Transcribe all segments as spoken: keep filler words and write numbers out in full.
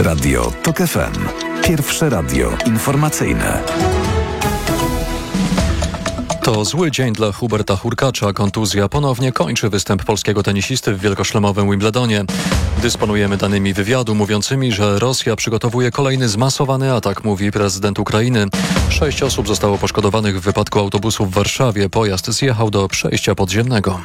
Radio TOK F M. Pierwsze radio informacyjne. To zły dzień dla Huberta Hurkacza. Kontuzja ponownie kończy występ polskiego tenisisty w wielkoszlemowym Wimbledonie. Dysponujemy danymi wywiadu mówiącymi, że Rosja przygotowuje kolejny zmasowany atak, mówi prezydent Ukrainy. Sześć osób zostało poszkodowanych w wypadku autobusu w Warszawie. Pojazd zjechał do przejścia podziemnego.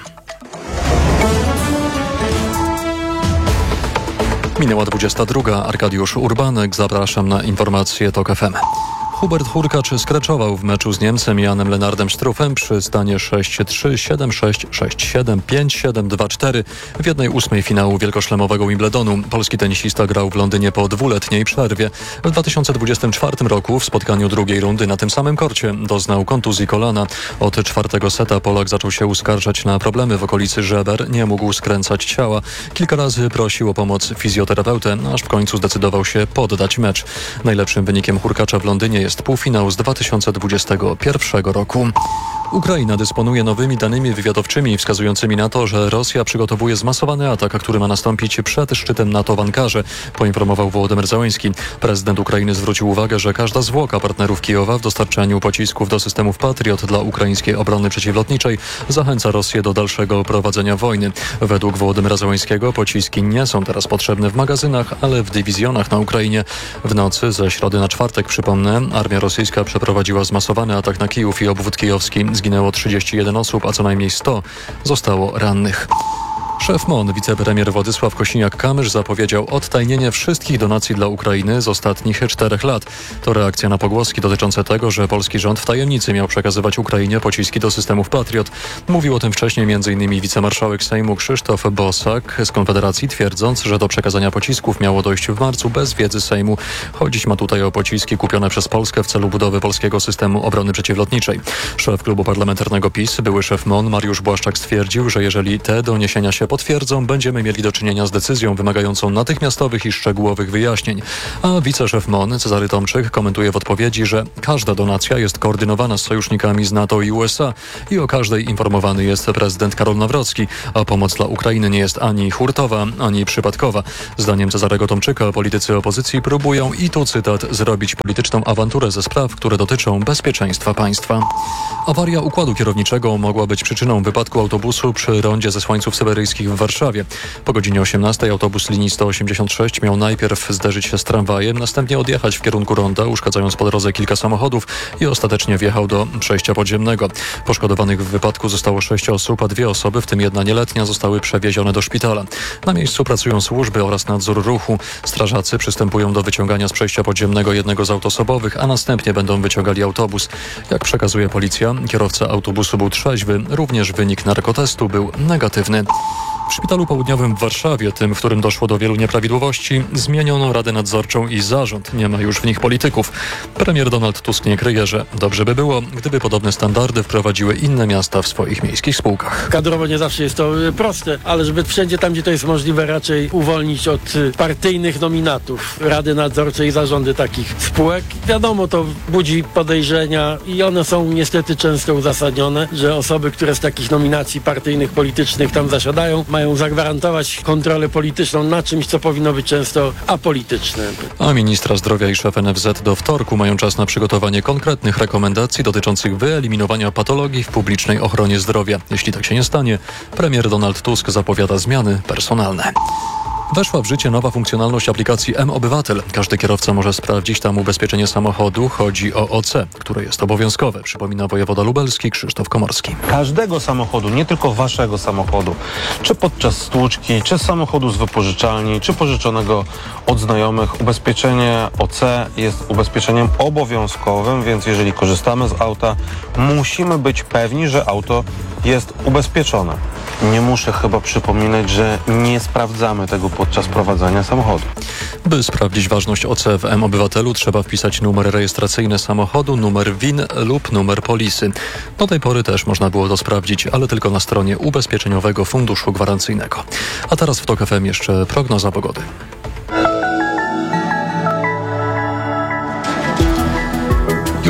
Minęła dwudziesta druga. Arkadiusz Urbanek. Zapraszam na informacje TOK F M. Hubert Hurkacz skraczował w meczu z Niemcem Janem Lennardem Struffem przy stanie sześć trzy, siedem sześć, sześć siedem, pięć siedem, dwa cztery w jednej ósmej finału wielkoszlemowego Wimbledonu. Polski tenisista grał w Londynie po dwuletniej przerwie. W dwa tysiące dwudziestym czwartym roku w spotkaniu drugiej rundy na tym samym korcie doznał kontuzji kolana. Od czwartego seta Polak zaczął się uskarżać na problemy w okolicy żeber, nie mógł skręcać ciała. Kilka razy prosił o pomoc fizjoterapeutę, aż w końcu zdecydował się poddać mecz. Najlepszym wynikiem Hurkacza w Londynie jest półfinał z dwa tysiące dwudziestego pierwszego roku. Ukraina dysponuje nowymi danymi wywiadowczymi wskazującymi na to, że Rosja przygotowuje zmasowany atak, który ma nastąpić przed szczytem NATO w Ankarze, poinformował Wołodymyr Zełenski. Prezydent Ukrainy zwrócił uwagę, że każda zwłoka partnerów Kijowa w dostarczaniu pocisków do systemów Patriot dla ukraińskiej obrony przeciwlotniczej zachęca Rosję do dalszego prowadzenia wojny. Według Wołodymyra Zełenskiego pociski nie są teraz potrzebne w magazynach, ale w dywizjonach na Ukrainie. W nocy ze środy na czwartek, przypomnę, armia rosyjska przeprowadziła zmasowany atak na Kijów i obwód kijowski. Zginęło trzydzieści jeden osób, a co najmniej sto zostało rannych. Szef M O N, wicepremier Władysław Kosiniak-Kamysz zapowiedział odtajnienie wszystkich donacji dla Ukrainy z ostatnich czterech lat. To reakcja na pogłoski dotyczące tego, że polski rząd w tajemnicy miał przekazywać Ukrainie pociski do systemów Patriot. Mówił o tym wcześniej m.in. wicemarszałek Sejmu Krzysztof Bosak z Konfederacji, twierdząc, że do przekazania pocisków miało dojść w marcu bez wiedzy Sejmu. Chodzić ma tutaj o pociski kupione przez Polskę w celu budowy polskiego systemu obrony przeciwlotniczej. Szef klubu parlamentarnego PiS, były szef M O N Mariusz Błaszczak stwierdził, że jeżeli te doniesienia się potwierdzą, będziemy mieli do czynienia z decyzją wymagającą natychmiastowych i szczegółowych wyjaśnień. A wiceszef M O N Cezary Tomczyk komentuje w odpowiedzi, że każda donacja jest koordynowana z sojusznikami z NATO i U S A i o każdej informowany jest prezydent Karol Nawrocki, a pomoc dla Ukrainy nie jest ani hurtowa, ani przypadkowa. Zdaniem Cezarego Tomczyka politycy opozycji próbują, i tu cytat, zrobić polityczną awanturę ze spraw, które dotyczą bezpieczeństwa państwa. Awaria układu kierowniczego mogła być przyczyną wypadku autobusu przy rondzie Zesłańców Syberyjskich w Warszawie. Po godzinie osiemnastej autobus linii sto osiemdziesiąt sześć miał najpierw zderzyć się z tramwajem, następnie odjechać w kierunku ronda, uszkadzając po drodze kilka samochodów i ostatecznie wjechał do przejścia podziemnego. Poszkodowanych w wypadku zostało sześć osób, a dwie osoby, w tym jedna nieletnia, zostały przewiezione do szpitala. Na miejscu pracują służby oraz nadzór ruchu. Strażacy przystępują do wyciągania z przejścia podziemnego jednego z aut osobowych, a następnie będą wyciągali autobus. Jak przekazuje policja, kierowca autobusu był trzeźwy, również wynik narkotestu był negatywny. W Szpitalu Południowym w Warszawie, tym, w którym doszło do wielu nieprawidłowości, zmieniono Radę Nadzorczą i zarząd. Nie ma już w nich polityków. Premier Donald Tusk nie kryje, że dobrze by było, gdyby podobne standardy wprowadziły inne miasta w swoich miejskich spółkach. Kadrowo nie zawsze jest to proste, ale żeby wszędzie tam, gdzie to jest możliwe, raczej uwolnić od partyjnych nominatów Rady Nadzorcze i zarządy takich spółek. Wiadomo, to budzi podejrzenia i one są niestety często uzasadnione, że osoby, które z takich nominacji partyjnych, politycznych tam zasiadają, mają zagwarantować kontrolę polityczną na czymś, co powinno być często apolityczne. A ministra zdrowia i szef N F Z do wtorku mają czas na przygotowanie konkretnych rekomendacji dotyczących wyeliminowania patologii w publicznej ochronie zdrowia. Jeśli tak się nie stanie, premier Donald Tusk zapowiada zmiany personalne. Weszła w życie nowa funkcjonalność aplikacji M-Obywatel. Każdy kierowca może sprawdzić tam ubezpieczenie samochodu. Chodzi o O C, które jest obowiązkowe, przypomina wojewoda lubelski Krzysztof Komorski. Każdego samochodu, nie tylko waszego samochodu, czy podczas stłuczki, czy samochodu z wypożyczalni, czy pożyczonego od znajomych, ubezpieczenie O C jest ubezpieczeniem obowiązkowym, więc jeżeli korzystamy z auta, musimy być pewni, że auto jest ubezpieczone. Nie muszę chyba przypominać, że nie sprawdzamy tego podczas prowadzenia samochodu. By sprawdzić ważność O C w M-Obywatelu, trzeba wpisać numer rejestracyjny samochodu, numer V I N lub numer polisy. Do tej pory też można było to sprawdzić, ale tylko na stronie Ubezpieczeniowego Funduszu Gwarancyjnego. A teraz w TOK F M jeszcze prognoza pogody.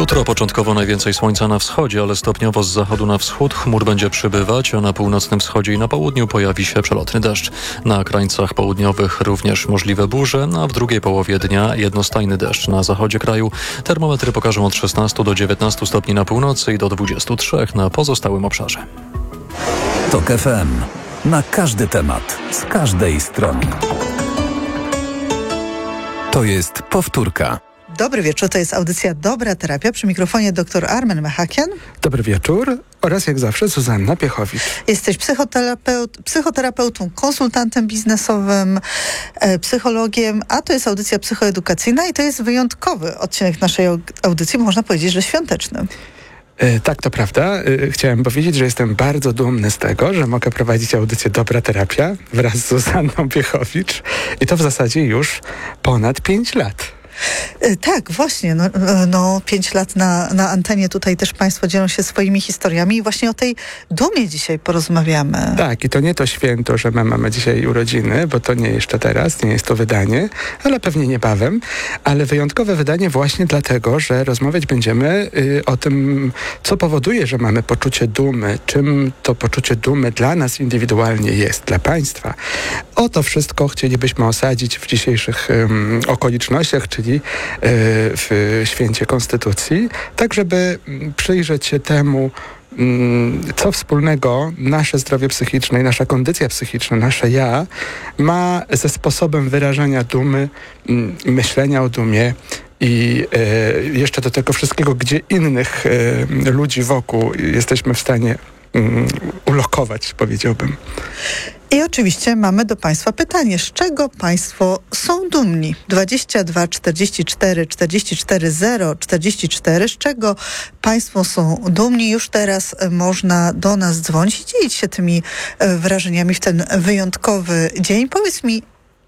Jutro początkowo najwięcej słońca na wschodzie, ale stopniowo z zachodu na wschód chmur będzie przybywać, a na północnym wschodzie i na południu pojawi się przelotny deszcz. Na krańcach południowych również możliwe burze, a w drugiej połowie dnia jednostajny deszcz na zachodzie kraju. Termometry pokażą od szesnastu do dziewiętnastu stopni na północy i do dwudziestu trzech na pozostałym obszarze. TOK F M. Na każdy temat, z każdej strony. To jest powtórka. Dobry wieczór, to jest audycja Dobra Terapia. Przy mikrofonie dr Armen Mechakian. Dobry wieczór oraz jak zawsze Zuzanna Piechowicz. Jesteś psychoterapeut, psychoterapeutą, konsultantem biznesowym, e, psychologiem, a to jest audycja psychoedukacyjna i to jest wyjątkowy odcinek naszej audycji, bo można powiedzieć, że świąteczny. E, tak, to prawda. E, chciałem powiedzieć, że jestem bardzo dumny z tego, że mogę prowadzić audycję Dobra Terapia wraz z Zuzanną Piechowicz i to w zasadzie już ponad pięć lat. Tak, właśnie. No, no pięć lat na, na antenie. Tutaj też Państwo dzielą się swoimi historiami i właśnie o tej dumie dzisiaj porozmawiamy. Tak, i to nie to święto, że my mamy dzisiaj urodziny, bo to nie jeszcze teraz, nie jest to wydanie, ale pewnie niebawem. Ale wyjątkowe wydanie właśnie dlatego, że rozmawiać będziemy y, o tym, co powoduje, że mamy poczucie dumy, czym to poczucie dumy dla nas indywidualnie jest, dla Państwa. O to wszystko chcielibyśmy osadzić w dzisiejszych um, okolicznościach, czyli w święcie Konstytucji, tak żeby przyjrzeć się temu, co wspólnego nasze zdrowie psychiczne i nasza kondycja psychiczna, nasze ja, ma ze sposobem wyrażania dumy, myślenia o dumie i jeszcze do tego wszystkiego, gdzie innych ludzi wokół jesteśmy w stanie ulokować, powiedziałbym. I oczywiście mamy do Państwa pytanie, z czego Państwo są dumni? dwadzieścia dwa czterdzieści cztery czterdzieści cztery zero czterdzieści cztery, z czego Państwo są dumni? Już teraz można do nas dzwonić i dzielić się tymi wrażeniami w ten wyjątkowy dzień. Powiedz mi,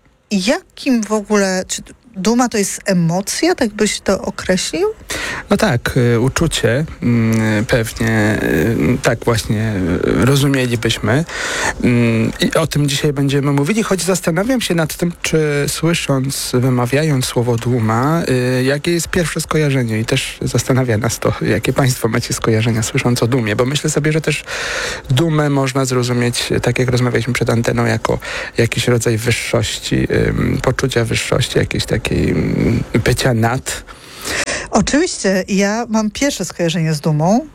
jakim w ogóle... Czy duma to jest emocja, tak byś to określił? No tak, y, uczucie y, pewnie y, tak właśnie rozumielibyśmy y, i o tym dzisiaj będziemy mówili, choć zastanawiam się nad tym, czy słysząc, wymawiając słowo duma, y, jakie jest pierwsze skojarzenie i też zastanawia nas to, jakie Państwo macie skojarzenia słysząc o dumie, bo myślę sobie, że też dumę można zrozumieć, tak jak rozmawialiśmy przed anteną, jako jakiś rodzaj wyższości, y, poczucia wyższości, jakieś takie bycia nad. Oczywiście, ja mam pierwsze skojarzenie z dumą.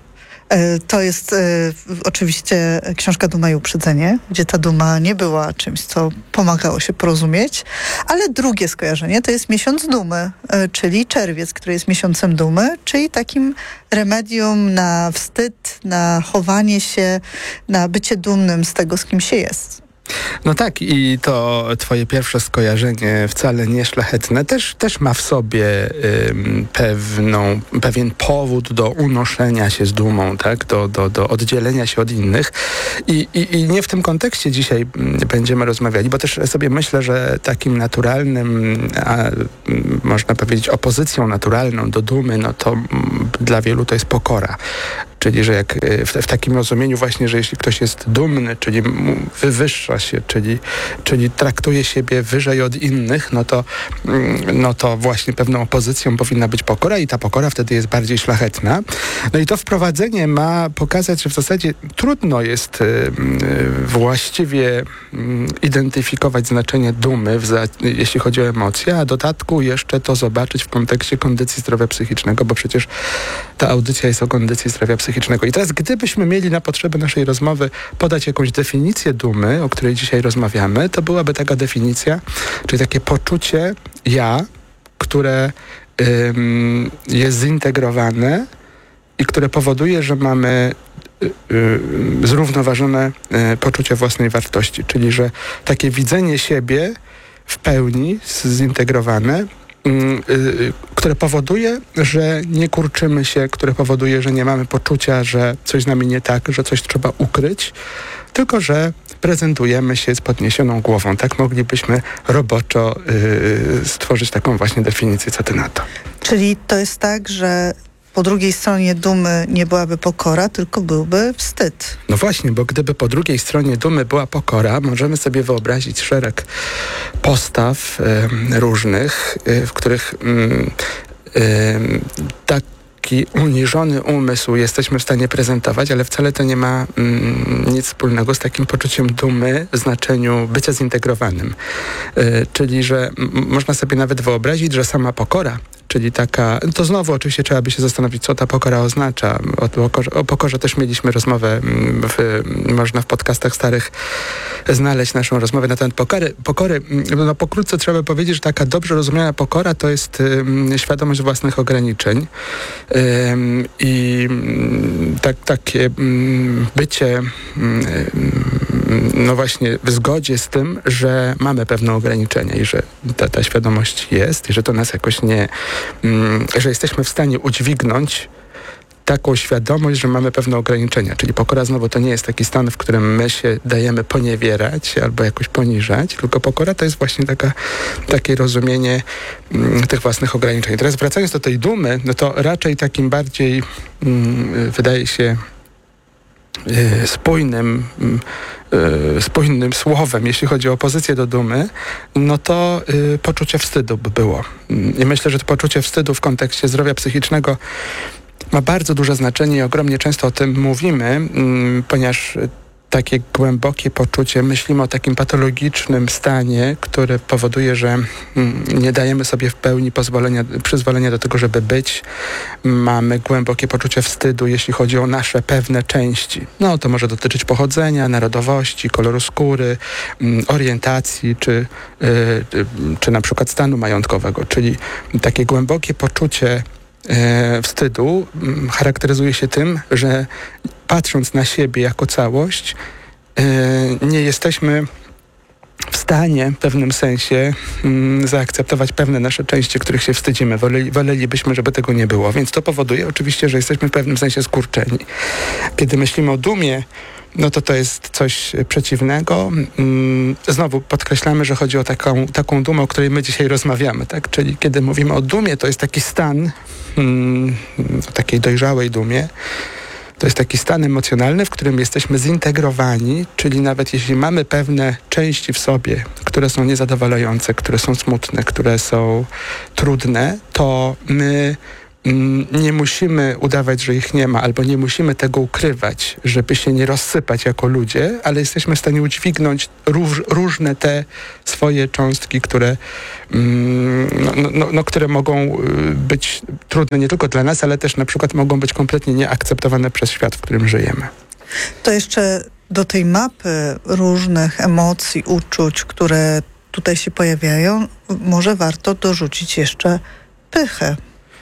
To jest e, oczywiście książka Duma i uprzedzenie, gdzie ta duma nie była czymś, co pomagało się porozumieć, ale drugie skojarzenie to jest miesiąc dumy, e, czyli czerwiec, który jest miesiącem dumy, czyli takim remedium na wstyd, na chowanie się, na bycie dumnym z tego, z kim się jest. No tak, i to twoje pierwsze skojarzenie wcale nie szlachetne też, też ma w sobie ym, pewną, pewien powód do unoszenia się z dumą, tak? do, do, do oddzielenia się od innych. I, i, i nie w tym kontekście dzisiaj będziemy rozmawiali, bo też sobie myślę, że takim naturalnym, a można powiedzieć opozycją naturalną do dumy, no to dla wielu to jest pokora. Czyli, że jak w, w takim rozumieniu właśnie, że jeśli ktoś jest dumny, czyli wywyższa się, czyli, czyli traktuje siebie wyżej od innych, no to, no to właśnie pewną opozycją powinna być pokora i ta pokora wtedy jest bardziej szlachetna. No i to wprowadzenie ma pokazać, że w zasadzie trudno jest y, właściwie y, identyfikować znaczenie dumy, w za, jeśli chodzi o emocje, a w dodatku jeszcze to zobaczyć w kontekście kondycji zdrowia psychicznego, bo przecież ta audycja jest o kondycji zdrowia psychicznego. I teraz, gdybyśmy mieli na potrzeby naszej rozmowy podać jakąś definicję dumy, o której dzisiaj rozmawiamy, to byłaby taka definicja, czyli takie poczucie ja, które ym, jest zintegrowane i które powoduje, że mamy y, y, zrównoważone y, poczucie własnej wartości, czyli że takie widzenie siebie w pełni zintegrowane, które powoduje, że nie kurczymy się, które powoduje, że nie mamy poczucia, że coś z nami nie tak, że coś trzeba ukryć, tylko że prezentujemy się z podniesioną głową. Tak moglibyśmy roboczo yy, stworzyć taką właśnie definicję. Co ty na to? Czyli to jest tak, że po drugiej stronie dumy nie byłaby pokora, tylko byłby wstyd. No właśnie, bo gdyby po drugiej stronie dumy była pokora, możemy sobie wyobrazić szereg postaw y, różnych, y, w których y, y, tak taki uniżony umysł jesteśmy w stanie prezentować, ale wcale to nie ma mm, nic wspólnego z takim poczuciem dumy w znaczeniu bycia zintegrowanym. Y, czyli, że m- można sobie nawet wyobrazić, że sama pokora, czyli taka, to znowu oczywiście trzeba by się zastanowić, co ta pokora oznacza. O, pokorze, o pokorze też mieliśmy rozmowę, w, można w podcastach starych znaleźć naszą rozmowę na temat pokory. pokory. No pokrótce trzeba powiedzieć, że taka dobrze rozumiana pokora to jest um, świadomość własnych ograniczeń um, i um, tak, takie um, bycie um, no właśnie w zgodzie z tym, że mamy pewne ograniczenia i że ta, ta świadomość jest i że to nas jakoś nie, um, że jesteśmy w stanie udźwignąć taką świadomość, że mamy pewne ograniczenia. Czyli pokora znowu to nie jest taki stan, w którym my się dajemy poniewierać albo jakoś poniżać, tylko pokora to jest właśnie taka, takie rozumienie mm, tych własnych ograniczeń. Teraz wracając do tej dumy, no to raczej takim bardziej mm, wydaje się y, spójnym y, spójnym słowem, jeśli chodzi o opozycję do dumy, no to y, poczucie wstydu by było. I myślę, że to poczucie wstydu w kontekście zdrowia psychicznego ma bardzo duże znaczenie i ogromnie często o tym mówimy, mm, ponieważ takie głębokie poczucie, myślimy o takim patologicznym stanie, który powoduje, że mm, nie dajemy sobie w pełni pozwolenia, przyzwolenia do tego, żeby być. Mamy głębokie poczucie wstydu, jeśli chodzi o nasze pewne części. No to może dotyczyć pochodzenia, narodowości, koloru skóry, mm, orientacji, czy, yy, czy na przykład stanu majątkowego, czyli takie głębokie poczucie E, wstydu m, charakteryzuje się tym, że patrząc na siebie jako całość, e, nie jesteśmy w stanie w pewnym sensie m, zaakceptować pewne nasze części, których się wstydzimy. Woleli, wolelibyśmy, żeby tego nie było. Więc to powoduje oczywiście, że jesteśmy w pewnym sensie skurczeni. Kiedy myślimy o dumie, no to to jest coś przeciwnego. Znowu podkreślamy, że chodzi o taką, taką dumę, o której my dzisiaj rozmawiamy, tak? Czyli kiedy mówimy o dumie, to jest taki stan, o takiej dojrzałej dumie, to jest taki stan emocjonalny, w którym jesteśmy zintegrowani, czyli nawet jeśli mamy pewne części w sobie, które są niezadowalające, które są smutne, które są trudne, to my nie musimy udawać, że ich nie ma, albo nie musimy tego ukrywać, żeby się nie rozsypać jako ludzie, ale jesteśmy w stanie udźwignąć róż, różne te swoje cząstki, które, no, no, no, które mogą być trudne nie tylko dla nas, ale też na przykład mogą być kompletnie nieakceptowane przez świat, w którym żyjemy. To jeszcze do tej mapy różnych emocji, uczuć, które tutaj się pojawiają, może warto dorzucić jeszcze pychę.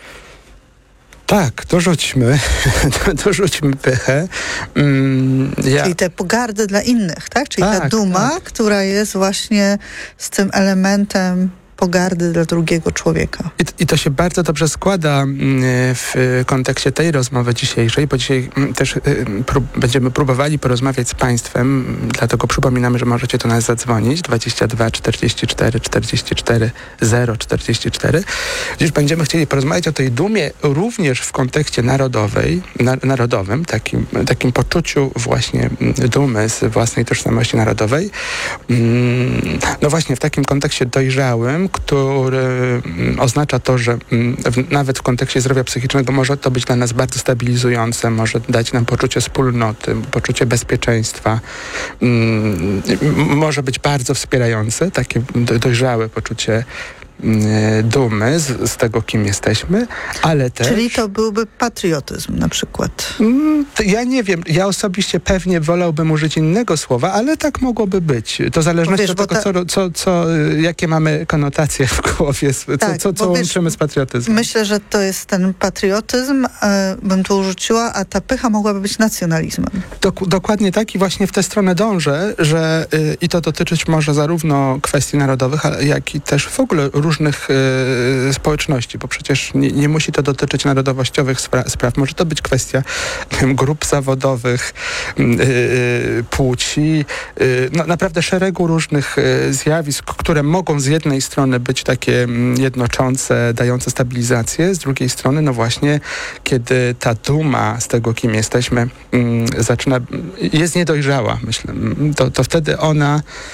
Tak, dorzućmy, dorzućmy pychę. Mm, ja... Czyli te pogardy dla innych, tak? Czyli tak, ta duma, tak. która jest właśnie z tym elementem pogardy dla drugiego człowieka. I, I to się bardzo dobrze składa w kontekście tej rozmowy dzisiejszej, bo dzisiaj też prób, będziemy próbowali porozmawiać z Państwem, dlatego przypominamy, że możecie do nas zadzwonić dwadzieścia dwa czterdzieści cztery czterdzieści cztery zero czterdzieści cztery. Dziś będziemy chcieli porozmawiać o tej dumie również w kontekście narodowej, na, narodowym, takim, takim poczuciu właśnie dumy z własnej tożsamości narodowej. No właśnie w takim kontekście dojrzałym, który oznacza to, że w, nawet w kontekście zdrowia psychicznego może to być dla nas bardzo stabilizujące, może dać nam poczucie wspólnoty, poczucie bezpieczeństwa, m, może być bardzo wspierające, takie dojrzałe poczucie dumy z, z tego, kim jesteśmy, ale też... Czyli to byłby patriotyzm na przykład. Ja nie wiem, ja osobiście pewnie wolałbym użyć innego słowa, ale tak mogłoby być. To w zależności wiesz, od tego, ta... co, co, co, jakie mamy konotacje w głowie, co, tak, co, co wiesz, łączymy z patriotyzmem. Myślę, że to jest ten patriotyzm, e, bym tu urzuciła, a ta pycha mogłaby być nacjonalizmem. Dok- dokładnie tak i właśnie w tę stronę dążę, że y, i to dotyczyć może zarówno kwestii narodowych, ale, jak i też w ogóle różnych y, społeczności, bo przecież nie, nie musi to dotyczyć narodowościowych spra- spraw. Może to być kwestia wiem, grup zawodowych, y, y, płci, y, no, naprawdę szeregu różnych y, zjawisk, które mogą z jednej strony być takie mm, jednoczące, dające stabilizację, z drugiej strony, no właśnie, kiedy ta duma z tego, kim jesteśmy, mm, zaczyna, jest niedojrzała, myślę, to, to wtedy ona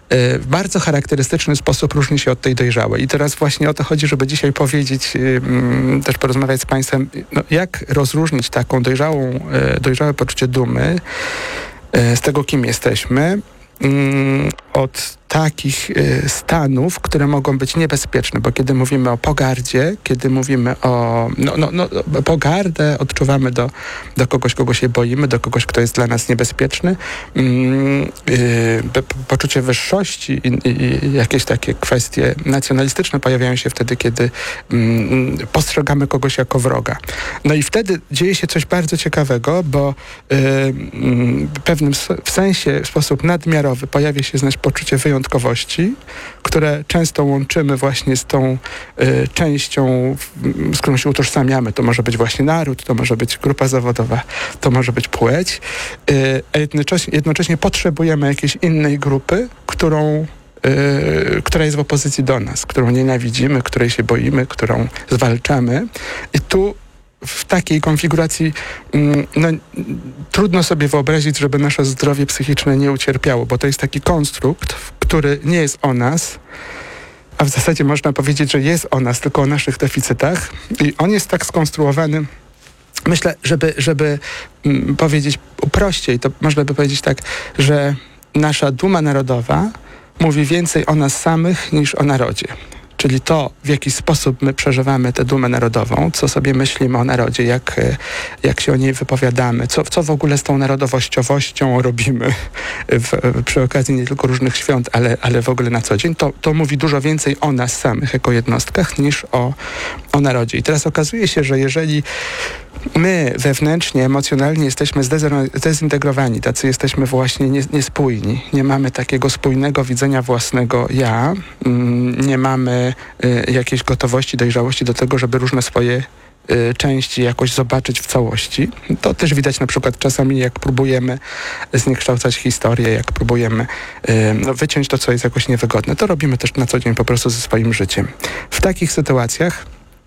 w bardzo charakterystyczny sposób różni się od tej dojrzałej. I teraz właśnie o to chodzi, żeby dzisiaj powiedzieć, też porozmawiać z Państwem, no, jak rozróżnić taką dojrzałą, dojrzałe poczucie dumy z tego, kim jesteśmy, od takich y, stanów, które mogą być niebezpieczne, bo kiedy mówimy o pogardzie, kiedy mówimy o no, no, no, pogardę odczuwamy do, do kogoś, kogo się boimy, do kogoś, kto jest dla nas niebezpieczny. Y, y, poczucie wyższości i, i, i jakieś takie kwestie nacjonalistyczne pojawiają się wtedy, kiedy y, postrzegamy kogoś jako wroga. No i wtedy dzieje się coś bardzo ciekawego, bo y, y, w pewnym w sensie, w sposób nadmiarowy pojawia się z nas poczucie wyjątkowości, które często łączymy właśnie z tą y, częścią, z którą się utożsamiamy. To może być właśnie naród, to może być grupa zawodowa, to może być płeć. Y, a jednocześnie, jednocześnie potrzebujemy jakiejś innej grupy, którą, y, która jest w opozycji do nas, którą nienawidzimy, której się boimy, którą zwalczamy. I tu w takiej konfiguracji no, trudno sobie wyobrazić, żeby nasze zdrowie psychiczne nie ucierpiało, bo to jest taki konstrukt, który nie jest o nas, a w zasadzie można powiedzieć, że jest o nas, tylko o naszych deficytach. I on jest tak skonstruowany, myślę, żeby, żeby mm, powiedzieć prościej, to można by powiedzieć tak, że nasza duma narodowa mówi więcej o nas samych niż o narodzie. Czyli to, w jaki sposób my przeżywamy tę dumę narodową, co sobie myślimy o narodzie, jak, jak się o niej wypowiadamy, co, co w ogóle z tą narodowościowością robimy w, przy okazji nie tylko różnych świąt, ale, ale w ogóle na co dzień, to, to mówi dużo więcej o nas samych jako jednostkach niż o, o narodzie. I teraz okazuje się, że jeżeli my wewnętrznie, emocjonalnie jesteśmy zdezintegrowani, tacy jesteśmy właśnie niespójni, nie mamy takiego spójnego widzenia własnego ja, nie mamy y, jakiejś gotowości, dojrzałości do tego, żeby różne swoje y, części jakoś zobaczyć w całości. To też widać na przykład czasami, jak próbujemy zniekształcać historię, jak próbujemy y, no, wyciąć to, co jest jakoś niewygodne. To robimy też na co dzień po prostu ze swoim życiem. W takich sytuacjach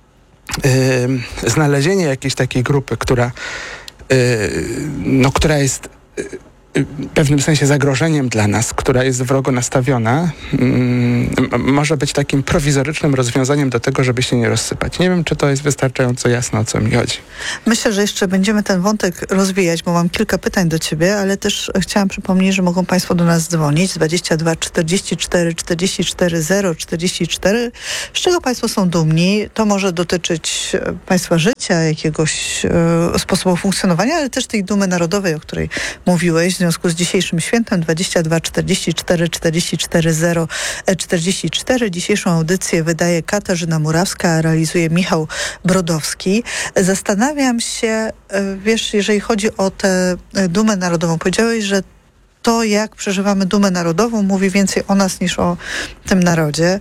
Yy, znalezienie jakiejś takiej grupy, która, yy, no, która jest yy, w pewnym sensie zagrożeniem dla nas, która jest wrogo nastawiona, yy, może być takim prowizorycznym rozwiązaniem do tego, żeby się nie rozsypać. Nie wiem, czy to jest wystarczająco jasne, o co mi chodzi. Myślę, że jeszcze będziemy ten wątek rozwijać, bo mam kilka pytań do ciebie, ale też chciałam przypomnieć, że mogą Państwo do nas dzwonić dwadzieścia dwa czterdzieści cztery czterdzieści cztery zero czterdzieści cztery. Z czego Państwo są dumni? To może dotyczyć Państwa życia, jakiegoś e, sposobu funkcjonowania, ale też tej dumy narodowej, o której mówiłeś, w związku z dzisiejszym świętem dwadzieścia dwa czterdzieści cztery czterdzieści cztery zero czterdzieści cztery. Dzisiejszą audycję wydaje Katarzyna Murawska, a realizuje Michał Brodowski. Zastanawiam się, wiesz, jeżeli chodzi o tę dumę narodową, powiedziałeś, że to, jak przeżywamy dumę narodową, mówi więcej o nas niż o tym narodzie.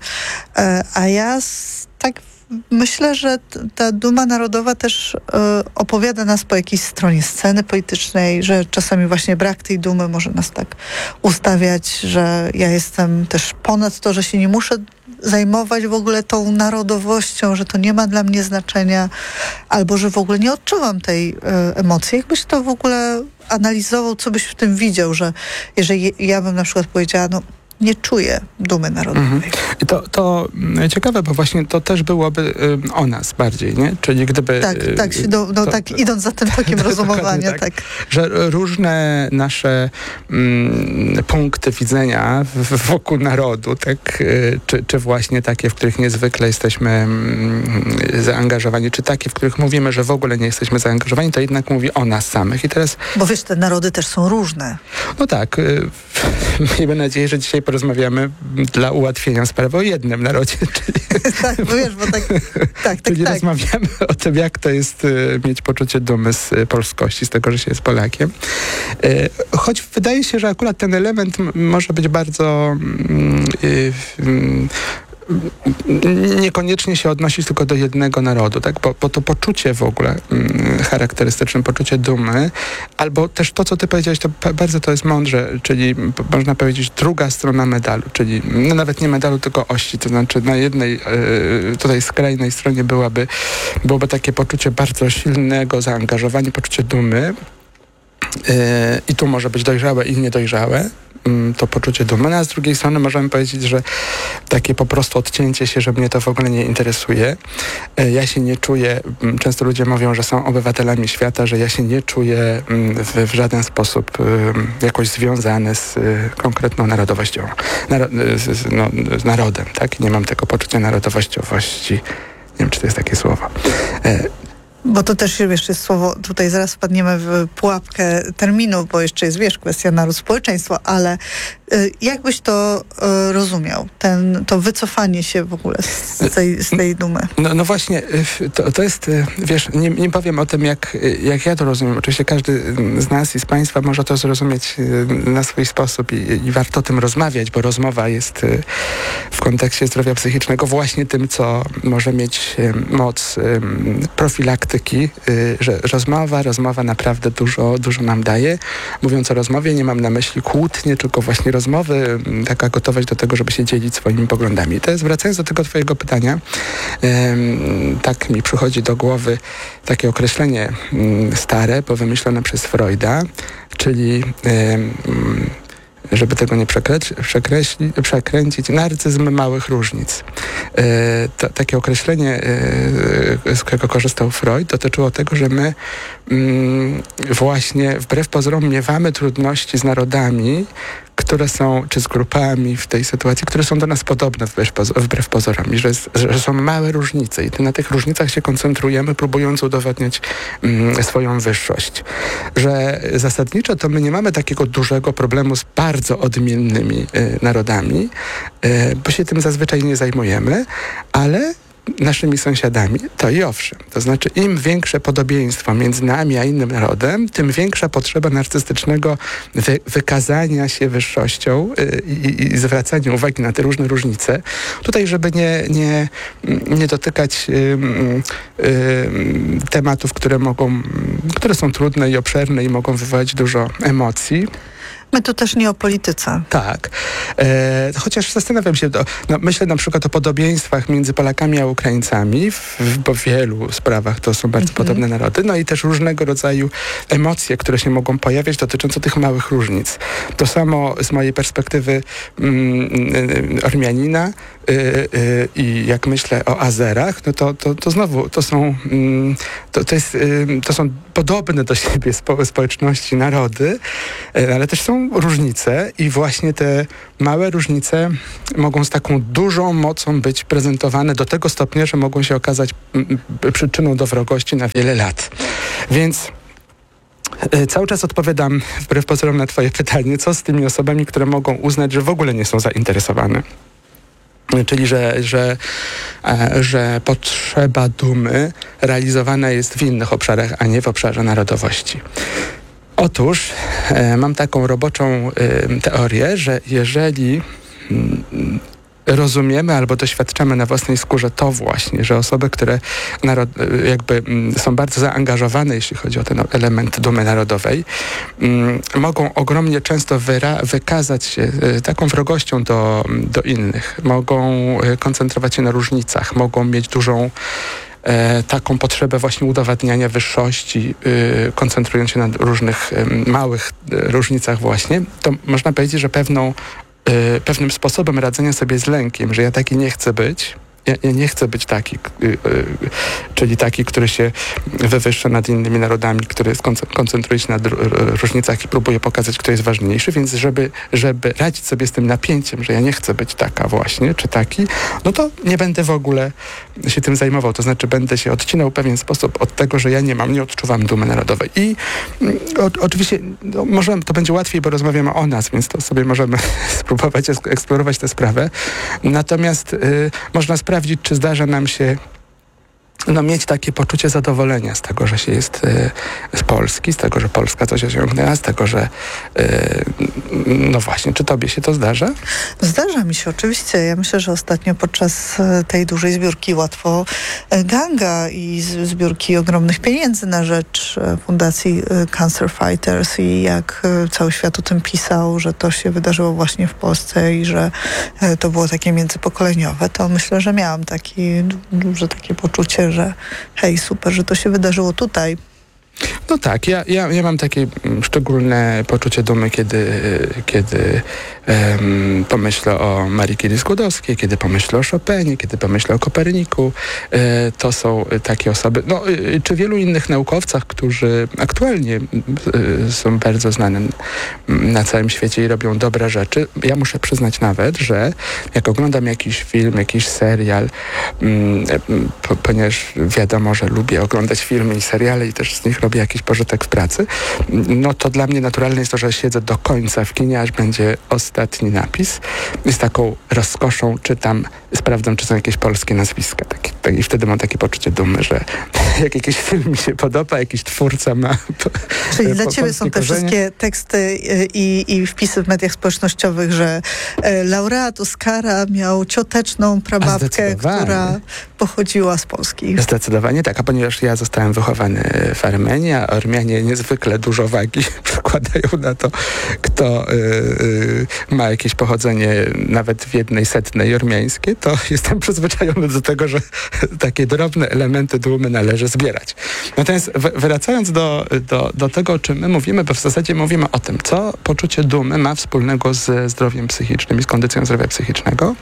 A ja tak myślę, że ta duma narodowa też y, opowiada nas po jakiejś stronie sceny politycznej, że czasami właśnie brak tej dumy może nas tak ustawiać, że ja jestem też ponad to, że się nie muszę zajmować w ogóle tą narodowością, że to nie ma dla mnie znaczenia, albo że w ogóle nie odczuwam tej y, emocji. Jakbyś to w ogóle analizował, co byś w tym widział, że jeżeli ja bym na przykład powiedziała, no nie czuję dumy narodowej. Mhm. I to, to ciekawe, bo właśnie to też byłoby y, o nas bardziej, nie? Czyli gdyby... Tak, y, tak, się do, no, to, tak idąc za tym tokiem rozumowania, tak, tak. Że różne nasze mm, punkty widzenia w, wokół narodu, tak, y, czy, czy właśnie takie, w których niezwykle jesteśmy mm, zaangażowani, czy takie, w których mówimy, że w ogóle nie jesteśmy zaangażowani, to jednak mówi o nas samych. I teraz... Bo wiesz, te narody też są różne. No tak. Y, miejmy nadzieję, że dzisiaj porozmawiamy dla ułatwienia sprawy o jednym narodzie. Czyli, tak, bo wiesz, bo tak, tak, tak, czyli tak. rozmawiamy o tym, jak to jest y, mieć poczucie dumy z y, polskości, z tego, że się jest Polakiem. Y, choć wydaje się, że akurat ten element m- może być bardzo y, y, y, niekoniecznie się odnosić tylko do jednego narodu, tak? Bo, bo to poczucie w ogóle mm, charakterystyczne, poczucie dumy, albo też to, co ty powiedziałeś, to p- bardzo to jest mądrze, czyli p- można powiedzieć druga strona medalu, czyli no, nawet nie medalu, tylko ości, to znaczy na jednej y, tutaj skrajnej stronie byłaby, byłoby takie poczucie bardzo silnego zaangażowania, poczucie dumy, y, i tu może być dojrzałe i niedojrzałe, to poczucie dumy, no, a z drugiej strony możemy powiedzieć, że takie po prostu odcięcie się, że mnie to w ogóle nie interesuje. Ja się nie czuję, często ludzie mówią, że są obywatelami świata, że ja się nie czuję w, w żaden sposób jakoś związany z konkretną narodowością, naro, z, no, z narodem, tak? Nie mam tego poczucia narodowościowości. Nie wiem, czy to jest takie słowo. Bo to też jeszcze jest słowo, tutaj zaraz wpadniemy w pułapkę terminu, bo jeszcze jest, wiesz, kwestia naród, społeczeństwo, ale y, jak byś to y, rozumiał, ten, to wycofanie się w ogóle z tej, z tej dumy? No, no właśnie, to, to jest, wiesz, nie, nie powiem o tym, jak, jak ja to rozumiem. Oczywiście każdy z nas i z Państwa może to zrozumieć na swój sposób i, i warto o tym rozmawiać, bo rozmowa jest w kontekście zdrowia psychicznego właśnie tym, co może mieć moc profilaktyki, że rozmowa, rozmowa naprawdę dużo, dużo nam daje. Mówiąc o rozmowie, nie mam na myśli kłótnie, tylko właśnie rozmowy, taka gotowość do tego, żeby się dzielić swoimi poglądami. To jest, wracając do tego twojego pytania, tak mi przychodzi do głowy takie określenie stare, bo wymyślone przez Freuda, czyli żeby tego nie przekreśli, przekręcić, narcyzm małych różnic. E, to, takie określenie, e, z którego korzystał Freud, dotyczyło tego, że my mm, właśnie wbrew pozorom miewamy trudności z narodami, które są, czy z grupami w tej sytuacji, które są do nas podobne wbrew, wbrew pozorom i że, że są małe różnice i na tych różnicach się koncentrujemy, próbując udowodnić mm, swoją wyższość. Że zasadniczo to my nie mamy takiego dużego problemu z bardzo odmiennymi y, narodami, y, bo się tym zazwyczaj nie zajmujemy, ale naszymi sąsiadami, to i owszem. To znaczy im większe podobieństwo między nami a innym narodem, tym większa potrzeba narcystycznego wy, wykazania się wyższością y, i, i zwracania uwagi na te różne różnice. Tutaj, żeby nie, nie, nie dotykać y, y, y, tematów, które mogą, które są trudne i obszerne i mogą wywołać dużo emocji. My tu też nie o polityce. Tak. E, chociaż zastanawiam się, do, no, myślę na przykład o podobieństwach między Polakami a Ukraińcami, w, bo w wielu sprawach to są bardzo mm-hmm. podobne narody, no i też różnego rodzaju emocje, które się mogą pojawiać dotyczące tych małych różnic. To samo z mojej perspektywy mm, Ormianina y, y, i jak myślę o Azerach, no to, to, to znowu to są, mm, to, to, jest, y, to są podobne do siebie spo, społeczności, narody, y, ale też są różnice i właśnie te małe różnice mogą z taką dużą mocą być prezentowane do tego stopnia, że mogą się okazać przyczyną do wrogości na wiele lat. Więc cały czas odpowiadam wbrew pozorom na twoje pytanie, co z tymi osobami, które mogą uznać, że w ogóle nie są zainteresowane. Czyli, że, że, że potrzeba dumy realizowana jest w innych obszarach, a nie w obszarze narodowości. Otóż e, mam taką roboczą e, teorię, że jeżeli mm, rozumiemy albo doświadczamy na własnej skórze to właśnie, że osoby, które narod, jakby mm, są bardzo zaangażowane, jeśli chodzi o ten element dumy narodowej, mm, mogą ogromnie często wyra- wykazać się e, taką wrogością do, do innych, mogą e, koncentrować się na różnicach, mogą mieć dużą E, taką potrzebę właśnie udowadniania wyższości, y, koncentrując się na różnych y, małych y, różnicach właśnie, to można powiedzieć, że pewną, y, pewnym sposobem radzenia sobie z lękiem, że ja taki nie chcę być, ja, ja nie chcę być taki, y, y, czyli taki, który się wywyższa nad innymi narodami, który koncentruje się na dr- różnicach i próbuje pokazać, kto jest ważniejszy, więc żeby, żeby radzić sobie z tym napięciem, że ja nie chcę być taka właśnie, czy taki, no to nie będę w ogóle się tym zajmował, to znaczy będę się odcinał w pewien sposób od tego, że ja nie mam, nie odczuwam dumy narodowej. I o, oczywiście no, może to będzie łatwiej, bo rozmawiamy o nas, więc to sobie możemy spróbować eksplorować tę sprawę. Natomiast y, można sprawdzić, czy zdarza nam się no, mieć takie poczucie zadowolenia z tego, że się jest y, z Polski, z tego, że Polska coś osiągnęła, z tego, że y, no właśnie, czy tobie się to zdarza? Zdarza mi się, oczywiście. Ja myślę, że ostatnio podczas tej dużej zbiórki Łatwo Ganga i zbiórki ogromnych pieniędzy na rzecz Fundacji Cancer Fighters i jak cały świat o tym pisał, że to się wydarzyło właśnie w Polsce i że to było takie międzypokoleniowe, to myślę, że miałam taki, duże takie poczucie, że hej, super, że to się wydarzyło tutaj. No tak, ja, ja, ja mam takie mm, szczególne poczucie dumy, kiedy, kiedy um, pomyślę o Marii Curie-Skłodowskiej, kiedy pomyślę o Chopinie, kiedy pomyślę o Koperniku. E, to są takie osoby, no e, czy wielu innych naukowcach, którzy aktualnie e, są bardzo znani na całym świecie i robią dobre rzeczy. Ja muszę przyznać nawet, że jak oglądam jakiś film, jakiś serial, mm, po, ponieważ wiadomo, że lubię oglądać filmy i seriale i też z nich robię jakiś pożytek w pracy, no to dla mnie naturalne jest to, że siedzę do końca w kinie, aż będzie ostatni napis. I z taką rozkoszą czytam, sprawdzam, czy są jakieś polskie nazwiska. Tak, tak, I wtedy mam takie poczucie dumy, że jak jakiś film mi się podoba, jakiś twórca ma Czyli po, dla ciebie są te korzenie. wszystkie teksty i, i wpisy w mediach społecznościowych, że e, laureat Oscara miał cioteczną prababkę, która pochodziła z Polski. Zdecydowanie tak, a ponieważ ja zostałem wychowany w Armenii, a Ormianie niezwykle dużo wagi przykładają na to, kto y, y, ma jakieś pochodzenie nawet w jednej setnej ormiańskie, to jestem przyzwyczajony do tego, że takie drobne elementy dumy należy zbierać. Natomiast w, wracając do, do, do tego, o czym my mówimy, bo w zasadzie mówimy o tym, co poczucie dumy ma wspólnego ze zdrowiem psychicznym i z kondycją zdrowia psychicznego.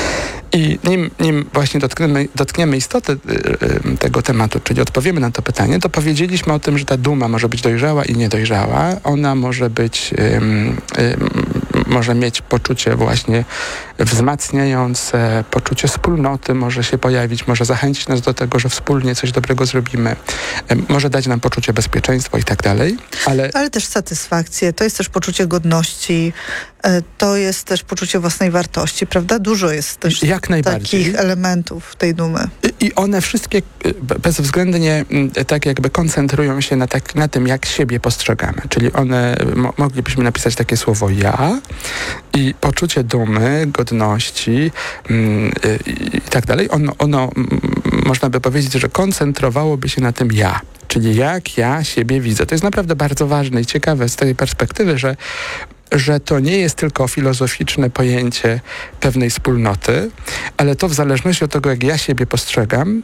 I nim, nim właśnie dotkniemy, dotkniemy istoty y, y, tego tematu, czyli odpowiemy na to pytanie, to powiedzieliśmy o tym, że ta duma może być dojrzała i niedojrzała. Ona może być, y, y, może mieć poczucie właśnie wzmacniające, poczucie wspólnoty może się pojawić, może zachęcić nas do tego, że wspólnie coś dobrego zrobimy, y, może dać nam poczucie bezpieczeństwa i tak dalej. Ale, ale też satysfakcję, to jest też poczucie godności, y, to jest też poczucie własnej wartości, prawda? Dużo jest też jak najbardziej takich elementów tej dumy. I one wszystkie bezwzględnie tak jakby koncentrują się na, tak, na tym, jak siebie postrzegamy. Czyli one, mo, moglibyśmy napisać takie słowo ja i poczucie dumy, godności mm, i, i tak dalej. Ono, ono m, można by powiedzieć, że koncentrowałoby się na tym ja. Czyli jak ja siebie widzę. To jest naprawdę bardzo ważne i ciekawe z tej perspektywy, że że to nie jest tylko filozoficzne pojęcie pewnej wspólnoty, ale to w zależności od tego, jak ja siebie postrzegam,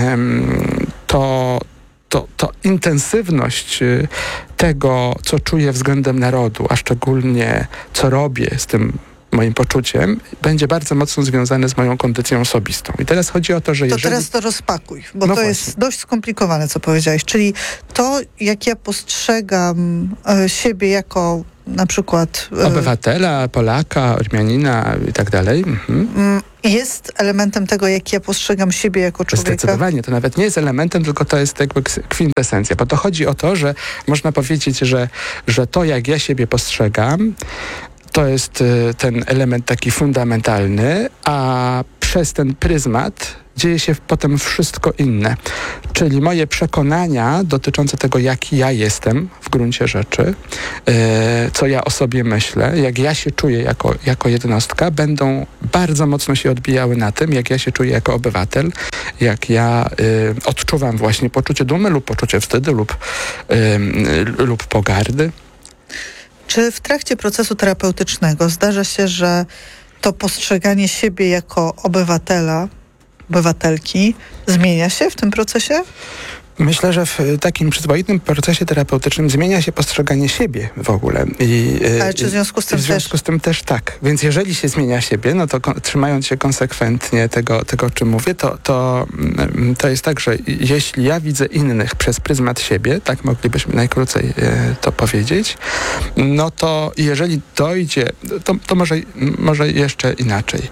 to, to, to intensywność tego, co czuję względem narodu, a szczególnie co robię z tym moim poczuciem, będzie bardzo mocno związane z moją kondycją osobistą. I teraz chodzi o to, że to jeżeli... teraz to rozpakuj, bo No to właśnie. jest dość skomplikowane, co powiedziałeś. Czyli to, jak ja postrzegam e, siebie jako na przykład... E, obywatela, Polaka, Ormianina i tak dalej. Mhm. jest elementem tego, jak ja postrzegam siebie jako człowieka. Zdecydowanie. To nawet nie jest elementem, tylko to jest jakby kwintesencja. Bo to chodzi o to, że można powiedzieć, że, że to, jak ja siebie postrzegam, to jest y, ten element taki fundamentalny, a przez ten pryzmat dzieje się potem wszystko inne. Czyli moje przekonania dotyczące tego, jaki ja jestem w gruncie rzeczy, y, co ja o sobie myślę, jak ja się czuję jako, jako jednostka, będą bardzo mocno się odbijały na tym, jak ja się czuję jako obywatel, jak ja y, odczuwam właśnie poczucie dumy lub poczucie wstydu lub, y, y, lub pogardy. Czy w trakcie procesu terapeutycznego zdarza się, że to postrzeganie siebie jako obywatela, obywatelki zmienia się w tym procesie? Myślę, że w takim przyzwoitym procesie terapeutycznym zmienia się postrzeganie siebie w ogóle. I, Ale czy w związku z tym w związku też... z tym też tak. Więc jeżeli się zmienia siebie, no to kon- trzymając się konsekwentnie tego, tego o czym mówię, to, to, to jest tak, że jeśli ja widzę innych przez pryzmat siebie, tak moglibyśmy najkrócej e, to powiedzieć, no to jeżeli dojdzie, to, to może, może jeszcze inaczej.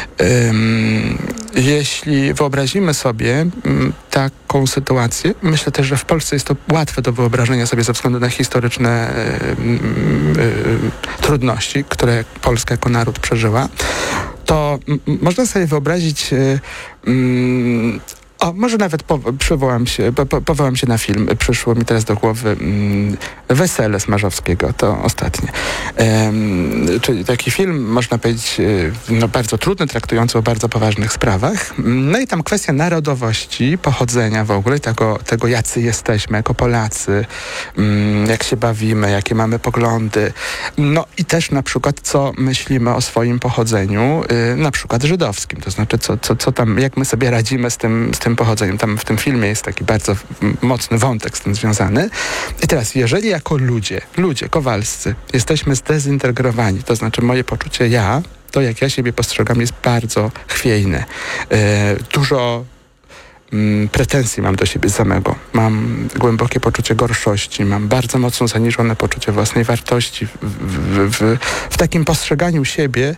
Um, jeśli wyobrazimy sobie um, taką sytuację, myślę też, że w Polsce jest to łatwe do wyobrażenia sobie ze względu na historyczne y, y, y, trudności, które Polska jako naród przeżyła, to m- można sobie wyobrazić y, y, o, może nawet po, przywołam się, po, po, powołam się na film. Przyszło mi teraz do głowy mm, Wesele Smarzowskiego, to ostatnie. Ehm, czyli taki film, można powiedzieć, no, bardzo trudny, traktujący o bardzo poważnych sprawach. No i tam kwestia narodowości, pochodzenia w ogóle, tego, tego jacy jesteśmy jako Polacy, mm, jak się bawimy, jakie mamy poglądy. No i też na przykład, co myślimy o swoim pochodzeniu, y, na przykład żydowskim. To znaczy, co, co, co tam, jak my sobie radzimy z tym, z tym tym pochodzeniem. Tam w tym filmie jest taki bardzo mocny wątek z tym związany. I teraz, jeżeli jako ludzie, ludzie kowalscy, jesteśmy zdezintegrowani, to znaczy moje poczucie ja, to jak ja siebie postrzegam jest bardzo chwiejne. E, dużo mm, pretensji mam do siebie samego. Mam głębokie poczucie gorszości, mam bardzo mocno zaniżone poczucie własnej wartości. W, w, w, w takim postrzeganiu siebie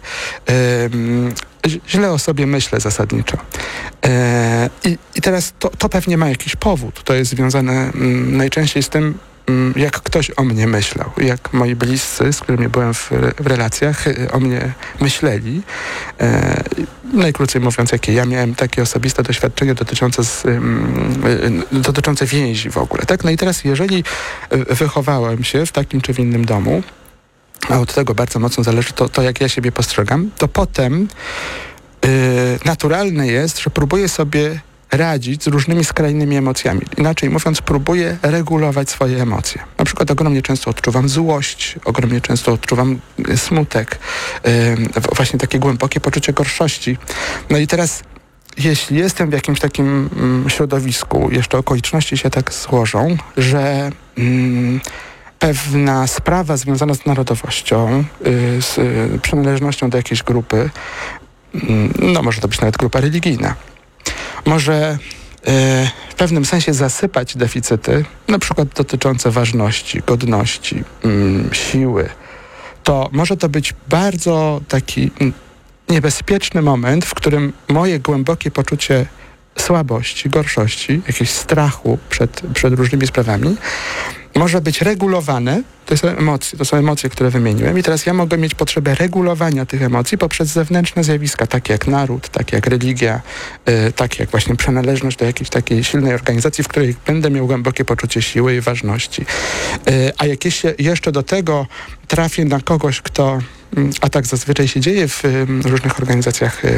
e, źle o sobie myślę zasadniczo. E, i, I teraz to, to pewnie ma jakiś powód. To jest związane m, najczęściej z tym, jak ktoś o mnie myślał, jak moi bliscy, z którymi byłem w, w relacjach, o mnie myśleli. E, najkrócej mówiąc, jakie ja miałem takie osobiste doświadczenie dotyczące, z, um, dotyczące więzi w ogóle. Tak? No i teraz, jeżeli wychowałem się w takim czy w innym domu, a od tego bardzo mocno zależy to, to jak ja siebie postrzegam, to potem y, naturalne jest, że próbuję sobie radzić z różnymi skrajnymi emocjami. Inaczej mówiąc, próbuję regulować swoje emocje. Na przykład ogromnie często odczuwam złość, ogromnie często odczuwam smutek, yy, właśnie takie głębokie poczucie gorszości. No i teraz, jeśli jestem w jakimś takim mm, środowisku, jeszcze okoliczności się tak złożą, że mm, pewna sprawa związana z narodowością, yy, z yy, przynależnością do jakiejś grupy, yy, no może to być nawet grupa religijna, może y, w pewnym sensie zasypać deficyty, na przykład dotyczące ważności, godności, mm, siły, to może to być bardzo taki mm, niebezpieczny moment, w którym moje głębokie poczucie słabości, gorszości, jakiegoś strachu przed, przed różnymi sprawami może być regulowane. To są emocje, to są emocje, które wymieniłem i teraz ja mogę mieć potrzebę regulowania tych emocji poprzez zewnętrzne zjawiska, takie jak naród, takie jak religia, yy, takie jak właśnie przynależność do jakiejś takiej silnej organizacji, w której będę miał głębokie poczucie siły i ważności. Yy, a jak się jeszcze do tego trafię na kogoś, kto, yy, a tak zazwyczaj się dzieje w yy, różnych organizacjach yy,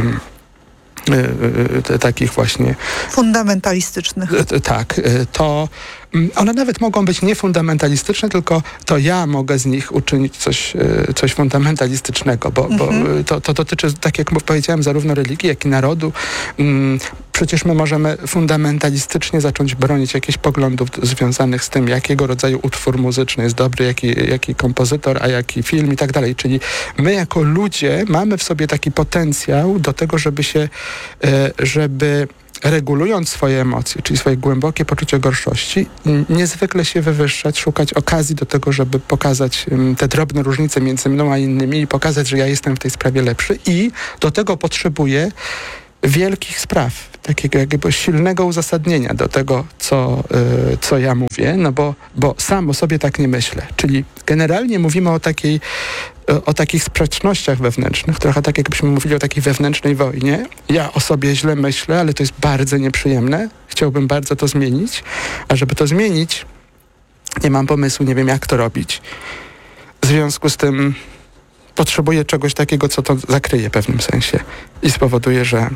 takich właśnie fundamentalistycznych. Tak, to one nawet mogą być niefundamentalistyczne, tylko to ja mogę z nich uczynić coś, coś fundamentalistycznego, bo, mhm. bo to, to dotyczy, tak jak powiedziałem, zarówno religii, jak i narodu. Przecież my możemy fundamentalistycznie zacząć bronić jakichś poglądów związanych z tym, jakiego rodzaju utwór muzyczny jest dobry, jaki, jaki kompozytor, a jaki film i tak dalej. Czyli my jako ludzie mamy w sobie taki potencjał do tego, żeby się, żeby regulując swoje emocje, czyli swoje głębokie poczucie gorszości, niezwykle się wywyższać, szukać okazji do tego, żeby pokazać te drobne różnice między mną a innymi i pokazać, że ja jestem w tej sprawie lepszy i do tego potrzebuję wielkich spraw, takiego jakby silnego uzasadnienia do tego, co, y, co ja mówię, no bo, bo sam o sobie tak nie myślę. Czyli generalnie mówimy o takiej o takich sprzecznościach wewnętrznych, trochę tak jakbyśmy mówili o takiej wewnętrznej wojnie. Ja o sobie źle myślę, ale to jest bardzo nieprzyjemne. Chciałbym bardzo to zmienić, a żeby to zmienić, nie mam pomysłu, nie wiem jak to robić. W związku z tym potrzebuję czegoś takiego, co to zakryje w pewnym sensie i spowoduje, że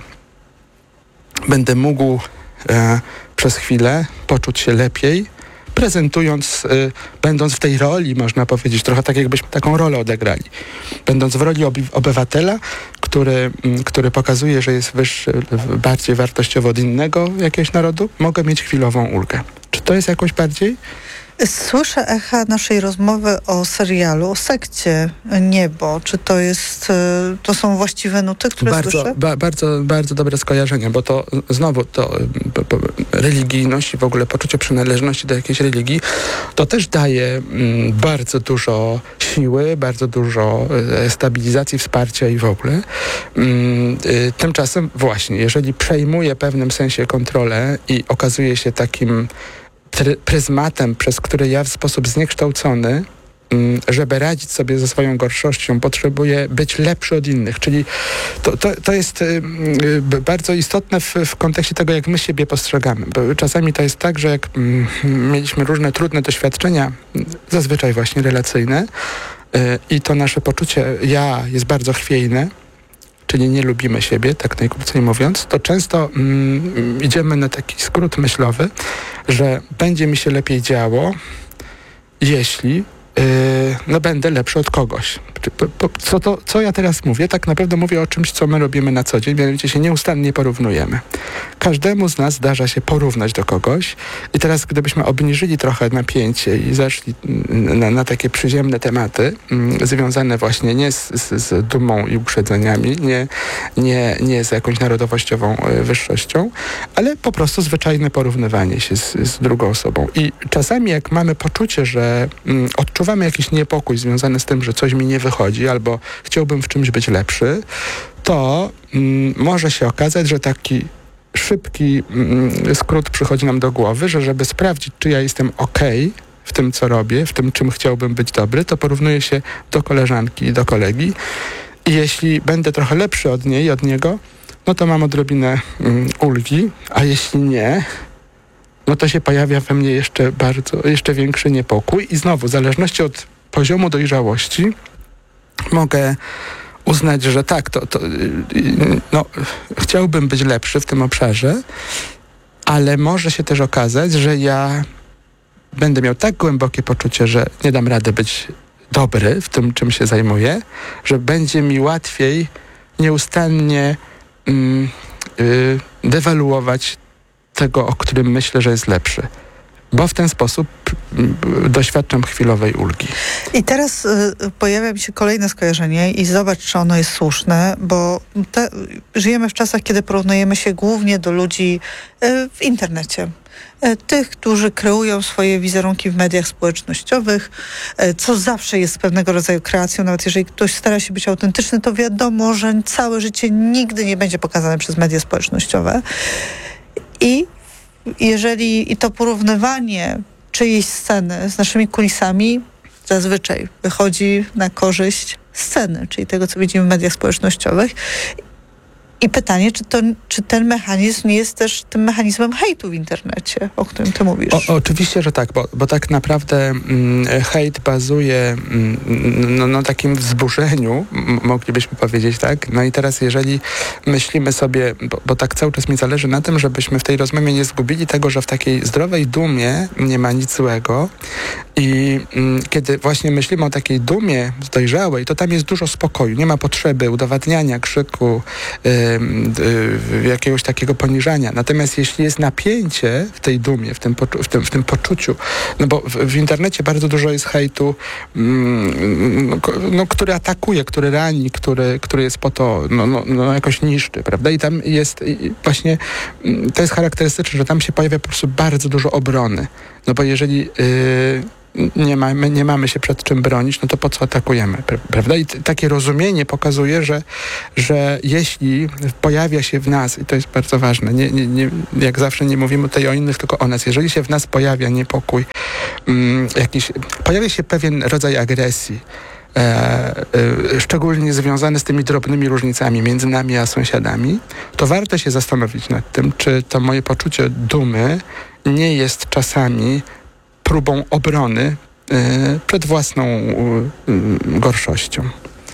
będę mógł e, przez chwilę poczuć się lepiej, prezentując, y, będąc w tej roli, można powiedzieć, trochę tak jakbyśmy taką rolę odegrali. Będąc w roli obi- obywatela, który, y, który pokazuje, że jest wyższy, bardziej wartościowy od innego jakiegoś narodu, mogę mieć chwilową ulgę. Czy to jest jakoś bardziej? Słyszę echa naszej rozmowy o serialu, o sekcie Niebo. Czy to jest, to są właściwe nuty, które bardzo, słyszę? Ba, bardzo, bardzo dobre skojarzenie, bo to znowu to bo, bo, religijność i w ogóle poczucie przynależności do jakiejś religii, to też daje mm, bardzo dużo siły, bardzo dużo e, stabilizacji, wsparcia i w ogóle. Mm, y, tymczasem właśnie, jeżeli przejmuje w pewnym sensie kontrolę i okazuje się takim pryzmatem, przez który ja w sposób zniekształcony, żeby radzić sobie ze swoją gorszością, potrzebuję być lepszy od innych. Czyli to, to, to jest bardzo istotne w, w kontekście tego, jak my siebie postrzegamy. Bo czasami to jest tak, że jak mieliśmy różne trudne doświadczenia, zazwyczaj właśnie relacyjne, i to nasze poczucie ja jest bardzo chwiejne, czyli nie lubimy siebie, tak najkrócej mówiąc, to często mm, idziemy na taki skrót myślowy, że będzie mi się lepiej działo, jeśli yy, no będę lepszy od kogoś. Co, to, co ja teraz mówię? Tak naprawdę mówię o czymś, co my robimy na co dzień, mianowicie się nieustannie porównujemy. każdemu z nas zdarza się porównać do kogoś i teraz gdybyśmy obniżyli trochę napięcie i zeszli na, na takie przyziemne tematy mm, związane właśnie nie z, z, z dumą i uprzedzeniami, nie, nie, nie z jakąś narodowościową y, wyższością, ale po prostu zwyczajne porównywanie się z, z drugą osobą. I czasami jak mamy poczucie, że mm, odczuwamy jakiś niepokój związany z tym, że coś mi nie wychodzi albo chciałbym w czymś być lepszy, to mm, może się okazać, że taki szybki mm, skrót przychodzi nam do głowy, że żeby sprawdzić, czy ja jestem okej w tym, co robię, w tym, czym chciałbym być dobry, to porównuję się do koleżanki i do kolegi. I jeśli będę trochę lepszy od niej, od niego, no to mam odrobinę mm, ulgi, a jeśli nie, no to się pojawia we mnie jeszcze bardzo, jeszcze większy niepokój i znowu, w zależności od poziomu dojrzałości, mogę uznać, że tak, to, to no, chciałbym być lepszy w tym obszarze, ale może się też okazać, że ja będę miał tak głębokie poczucie, że nie dam rady być dobry w tym, czym się zajmuję, że będzie mi łatwiej nieustannie mm, yy, dewaluować tego, o którym myślę, że jest lepszy. Bo w ten sposób y, doświadczam chwilowej ulgi. I teraz y, pojawia mi się kolejne skojarzenie i zobacz, czy ono jest słuszne, bo te, żyjemy w czasach, kiedy porównujemy się głównie do ludzi y, w internecie. Y, tych, którzy kreują swoje wizerunki w mediach społecznościowych, y, co zawsze jest pewnego rodzaju kreacją. Nawet jeżeli ktoś stara się być autentyczny, to wiadomo, że całe życie nigdy nie będzie pokazane przez media społecznościowe. I jeżeli i to porównywanie czyjejś sceny z naszymi kulisami zazwyczaj wychodzi na korzyść sceny, czyli tego, co widzimy w mediach społecznościowych. I pytanie, czy, to, czy ten mechanizm nie jest też tym mechanizmem hejtu w internecie, o którym ty mówisz? O, oczywiście, że tak, bo, bo tak naprawdę mm, hejt bazuje mm, no, na takim wzburzeniu, m- moglibyśmy powiedzieć, tak? No i teraz jeżeli myślimy sobie, bo, bo tak cały czas mi zależy na tym, żebyśmy w tej rozmowie nie zgubili tego, że w takiej zdrowej dumie nie ma nic złego i mm, kiedy właśnie myślimy o takiej dumie dojrzałej, to tam jest dużo spokoju, nie ma potrzeby udowadniania, krzyku, y, jakiegoś takiego poniżania. Natomiast jeśli jest napięcie w tej dumie, w tym, poczu- w tym, w tym poczuciu, no bo w, w internecie bardzo dużo jest hejtu, mm, no, no, który atakuje, który rani, który, który jest po to, no, no, no jakoś niszczy, prawda? I tam jest i właśnie, to jest charakterystyczne, że tam się pojawia po prostu bardzo dużo obrony. No bo jeżeli yy, nie mamy, nie mamy się przed czym bronić, no to po co atakujemy, prawda? I t- takie rozumienie pokazuje, że, że jeśli pojawia się w nas, i to jest bardzo ważne, nie, nie, nie, jak zawsze nie mówimy tutaj o innych, tylko o nas, jeżeli się w nas pojawia niepokój, mm, jakiś, pojawia się pewien rodzaj agresji, E, e, szczególnie związane z tymi drobnymi różnicami między nami a sąsiadami, to warto się zastanowić nad tym, czy to moje poczucie dumy nie jest czasami próbą obrony e, przed własną e, gorszością.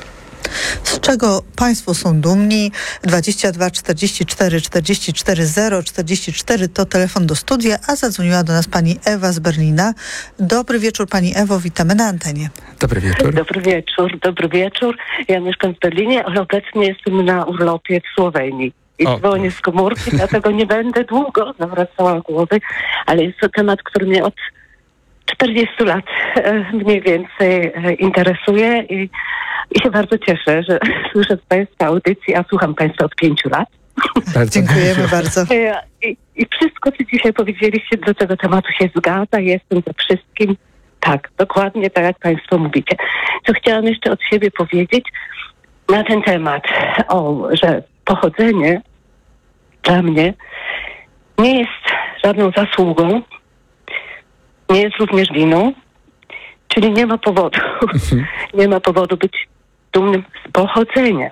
Z czego państwo są dumni? dwadzieścia dwa czterdzieści cztery czterdzieści cztery zero czterdzieści cztery to telefon do studia, a zadzwoniła do nas pani Ewa z Berlina. Dobry wieczór pani Ewo, witamy na antenie. Dobry wieczór. Dobry wieczór, dobry wieczór. Ja mieszkam w Berlinie, ale obecnie jestem na urlopie w Słowenii. I O. dzwonię z komórki, dlatego nie będę długo zawracała głowy, ale jest to temat, który mnie od czterdziestu lat e, mniej więcej e, interesuje i, i się bardzo cieszę, że słyszę z państwa audycji, a słucham państwa od pięciu lat. Bardzo Dziękujemy bardzo. E, I, I wszystko, co dzisiaj powiedzieliście, do tego tematu się zgadza. Jestem za wszystkim. Tak, dokładnie tak, jak państwo mówicie. Co chciałam jeszcze od siebie powiedzieć na ten temat, o, że pochodzenie dla mnie nie jest żadną zasługą, nie jest również winą, czyli nie ma powodu. Nie ma powodu być dumnym z pochodzenia.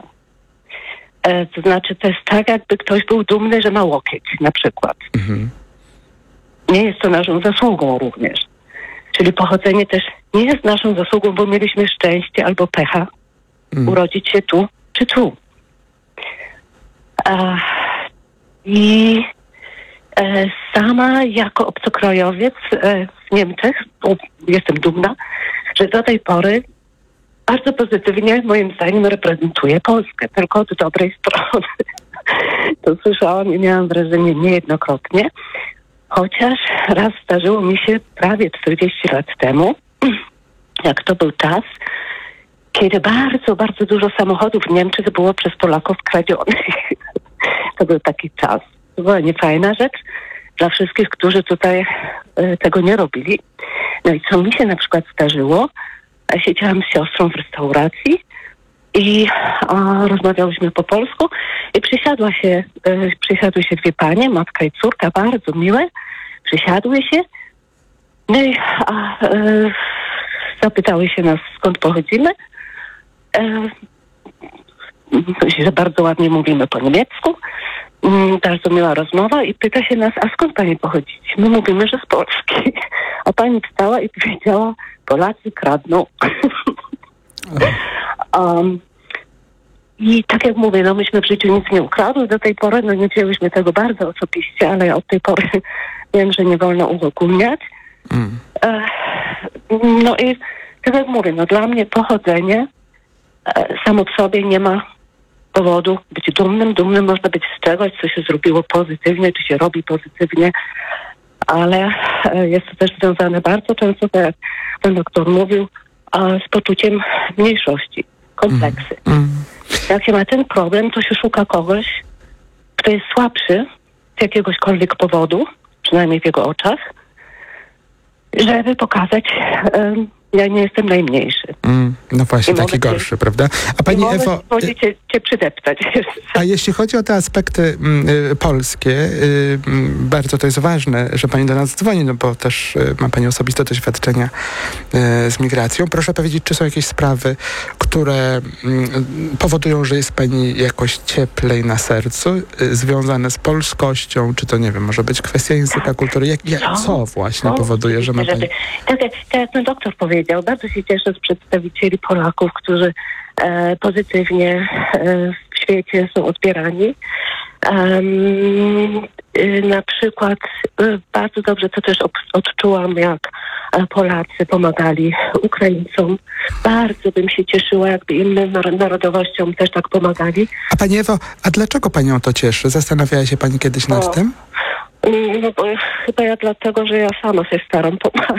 E, to znaczy, to jest tak, jakby ktoś był dumny, że ma łokieć, na przykład. Mhm. Nie jest to naszą zasługą również. Czyli pochodzenie też nie jest naszą zasługą, bo mieliśmy szczęście albo pecha Mhm. urodzić się tu czy tu. A, I e, sama jako obcokrajowiec e, w Niemczech o, jestem dumna, że do tej pory bardzo pozytywnie, moim zdaniem, reprezentuje Polskę, tylko od dobrej strony. to słyszałam i miałam wrażenie niejednokrotnie. Chociaż raz zdarzyło mi się prawie czterdzieści lat temu, jak to był czas, kiedy bardzo, bardzo dużo samochodów w Niemczech było przez Polaków kradzionych. To był taki czas. To była niefajna rzecz dla wszystkich, którzy tutaj y, tego nie robili. No i co mi się na przykład zdarzyło, ja siedziałam z siostrą w restauracji i a, rozmawiałyśmy po polsku i przysiadła się, y, przysiadły się dwie panie, matka i córka, bardzo miłe, przysiadły się, no i a, y, zapytały się nas, skąd pochodzimy. Myślę, że bardzo ładnie mówimy po niemiecku. Bardzo miła rozmowa i pyta się nas, a skąd pani pochodzicie? My mówimy, że z Polski. A pani wstała i powiedziała, Polacy kradną. um, I tak jak mówię, no myśmy w życiu nic nie ukradły do tej pory, no nie wzięłyśmy tego bardzo osobiście, ale ja od tej pory wiem, że nie wolno uogólniać. Mm. E, no i tak jak mówię, no dla mnie pochodzenie e, samo w sobie nie ma powodu być dumnym. Dumnym można być z czegoś, co się zrobiło pozytywnie, czy się robi pozytywnie, ale e, jest to też związane bardzo często, tak jak pan doktor mówił, e, z poczuciem mniejszości, kompleksy. Mm. Mm. Jak się ma ten problem, to się szuka kogoś, kto jest słabszy z jakiegośkolwiek powodu, przynajmniej w jego oczach, żeby pokazać, e, ja nie jestem najmniejszy. Mm, no właśnie, I taki gorszy, cię, prawda? A pani Ewo... Mogę cię, cię przydeptać. A jeśli chodzi o te aspekty y, polskie, y, bardzo to jest ważne, że pani do nas dzwoni, no bo też y, ma pani osobiste doświadczenia y, z migracją. Proszę powiedzieć, czy są jakieś sprawy, które y, powodują, że jest pani jakoś cieplej na sercu, y, związane z polskością, czy to, nie wiem, może być kwestia języka, kultury. Jak, jak, co właśnie no, powoduje, że ma pani... Tak jak, tak jak ten doktor powiedział, bardzo się cieszę z przedstawicieli Polaków, którzy e, pozytywnie e, w świecie są odbierani. Um, y, na przykład y, bardzo dobrze to też ob- odczułam, jak e, Polacy pomagali Ukraińcom. Bardzo bym się cieszyła, jakby innym nar- narodowościom też tak pomagali. A pani Ewo, a dlaczego panią to cieszy? Zastanawiała się pani kiedyś nad o. tym? No bo chyba ja dlatego, że ja sama się staram pomagać.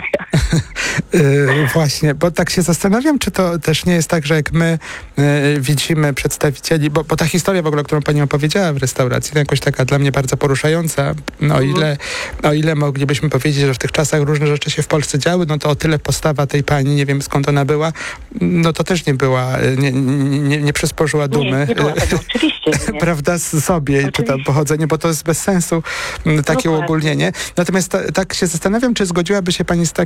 Yy, właśnie, bo tak się zastanawiam, czy to też nie jest tak, że jak my yy, widzimy przedstawicieli, bo, bo ta historia w ogóle, którą pani opowiedziała w restauracji, to jakoś taka dla mnie bardzo poruszająca. No, o, ile, o ile moglibyśmy powiedzieć, że w tych czasach różne rzeczy się w Polsce działy, no to o tyle postawa tej pani, nie wiem skąd ona była, no to też nie była, nie, nie, nie przysporzyła dumy. Nie, nie była tego, oczywiście. Nie. Prawda, z sobie, oczywiście. Czy tam pochodzenie, bo to jest bez sensu takie uogólnienie. Natomiast ta, tak się zastanawiam, czy zgodziłaby się pani z takim